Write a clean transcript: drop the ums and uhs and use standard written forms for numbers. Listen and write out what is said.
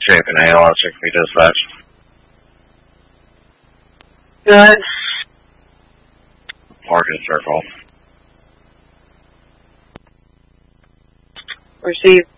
Shape and ALS can be dispatched. Good. Market circle. Received.